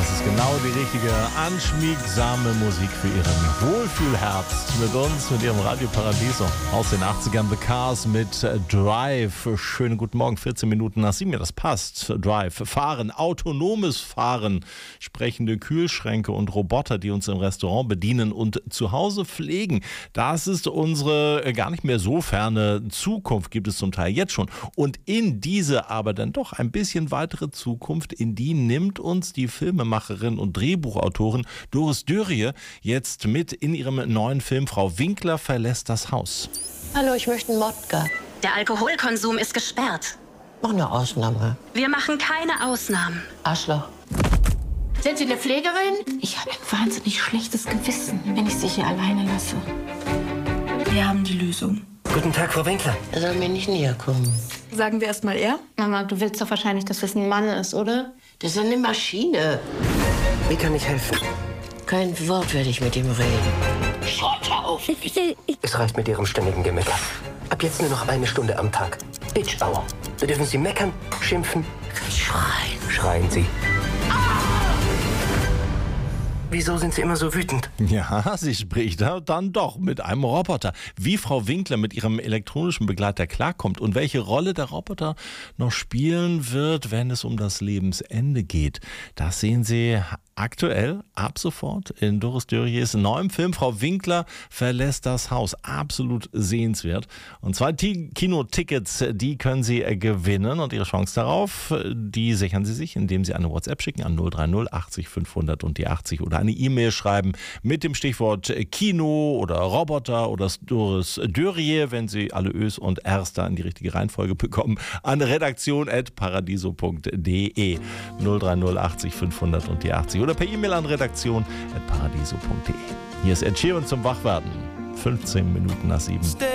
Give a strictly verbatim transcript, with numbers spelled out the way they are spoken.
Das ist genau die richtige, anschmiegsame Musik für Ihren Wohlfühlherz. Mit uns, mit Ihrem Radio Paradiso aus den achtzigern, The Cars mit Drive. Schönen guten Morgen, vierzehn Minuten nach sieben. Ja, das passt. Drive, Fahren, autonomes Fahren, sprechende Kühlschränke und Roboter, die uns im Restaurant bedienen und zu Hause pflegen. Das ist unsere gar nicht mehr so ferne Zukunft, gibt es zum Teil jetzt schon. Und in diese aber dann doch ein bisschen weitere Zukunft, in die nimmt uns die Filmemacherin und Drehbuchautorin Doris Dörrie jetzt mit in ihrem neuen Film Frau Winkler verlässt das Haus. Hallo, ich möchte einen Wodka. Der Alkoholkonsum ist gesperrt. Mach eine Ausnahme. Wir machen keine Ausnahmen. Arschloch. Sind Sie eine Pflegerin? Ich habe ein wahnsinnig schlechtes Gewissen, wenn ich Sie hier alleine lasse. Wir haben die Lösung. Guten Tag, Frau Winkler. Er soll mir nicht näher kommen. Sagen wir erst mal er? Mama, du willst doch wahrscheinlich, dass das ein Mann ist, oder? Das ist eine Maschine. Wie kann ich helfen? Kein Wort werde ich mit ihm reden. Schaut auf! Es reicht mit Ihrem ständigen Gemecker. Ab jetzt nur noch eine Stunde am Tag. Bitch Hour. Da dürfen Sie meckern, schimpfen, schreien. Schreien Sie. Wieso sind Sie immer so wütend? Ja, sie spricht da dann doch mit einem Roboter. Wie Frau Winkler mit ihrem elektronischen Begleiter klarkommt und welche Rolle der Roboter noch spielen wird, wenn es um das Lebensende geht, das sehen Sie aktuell, ab sofort, in Doris Dörries neuem Film Frau Winkler verlässt das Haus. Absolut sehenswert. Und zwei T- Kinotickets, die können Sie gewinnen und Ihre Chance darauf, die sichern Sie sich, indem Sie eine WhatsApp schicken an null drei null achtzig fünfhundert und die achtzig oder eine E-Mail schreiben mit dem Stichwort Kino oder Roboter oder Doris Dörrie, wenn Sie alle Ös und Rs da in die richtige Reihenfolge bekommen, an redaktion at paradiso punkt de null drei null achtzig fünfhundert und die achtzig oder per E-Mail an redaktion at paradiso punkt de. Hier ist Ed Sheeran zum Wachwerden. fünfzehn Minuten nach sieben.